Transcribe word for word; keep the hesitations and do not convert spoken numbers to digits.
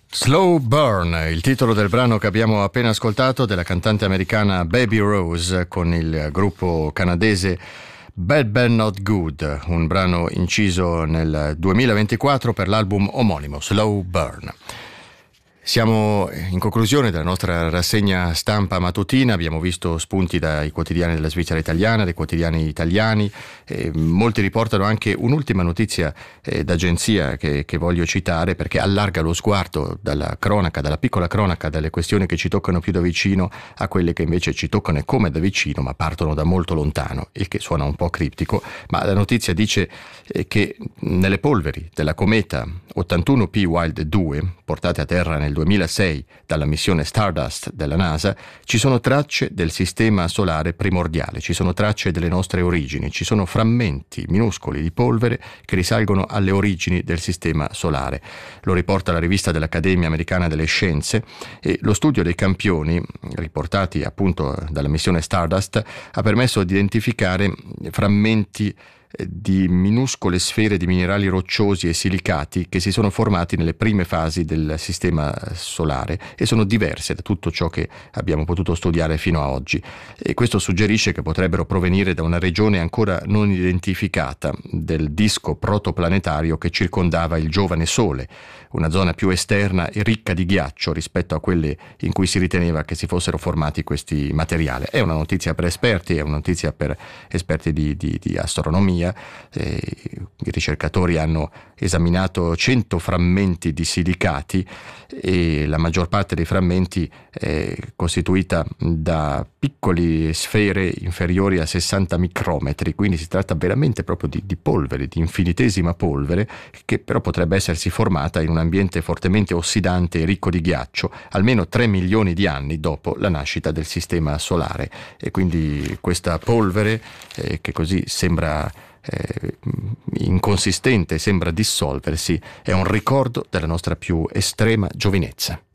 Slow Burn, il titolo del brano che abbiamo appena ascoltato della cantante americana Baby Rose con il gruppo canadese Bad Bad Not Good, un brano inciso nel duemilaventiquattro per l'album omonimo Slow Burn. Siamo in conclusione della nostra rassegna stampa mattutina, abbiamo visto spunti dai quotidiani della Svizzera italiana, dai quotidiani italiani, eh, molti riportano anche un'ultima notizia eh, d'agenzia che, che voglio citare perché allarga lo sguardo dalla cronaca, dalla piccola cronaca, dalle questioni che ci toccano più da vicino a quelle che invece ci toccano e come da vicino ma partono da molto lontano, il che suona un po' criptico, ma la notizia dice eh, che nelle polveri della cometa ottantuno P Wild due, portate a terra nel duemilasei dalla missione Stardust della NASA, ci sono tracce del sistema solare primordiale, ci sono tracce delle nostre origini, ci sono frammenti minuscoli di polvere che risalgono alle origini del sistema solare. Lo riporta la rivista dell'Accademia Americana delle Scienze e lo studio dei campioni, riportati appunto dalla missione Stardust, ha permesso di identificare frammenti di minuscole sfere di minerali rocciosi e silicati che si sono formati nelle prime fasi del sistema solare e sono diverse da tutto ciò che abbiamo potuto studiare fino a oggi, e questo suggerisce che potrebbero provenire da una regione ancora non identificata del disco protoplanetario che circondava il giovane Sole, una zona più esterna e ricca di ghiaccio rispetto a quelle in cui si riteneva che si fossero formati questi materiali. È una notizia per esperti, è una notizia per esperti di, di, di astronomia. Eh, I ricercatori hanno esaminato cento frammenti di silicati e la maggior parte dei frammenti è costituita da piccole sfere inferiori a sessanta micrometri, quindi si tratta veramente proprio di, di polvere, di infinitesima polvere che però potrebbe essersi formata in un ambiente fortemente ossidante e ricco di ghiaccio almeno tre milioni di anni dopo la nascita del sistema solare, e quindi questa polvere eh, che così sembra Eh, inconsistente, sembra dissolversi, è un ricordo della nostra più estrema giovinezza.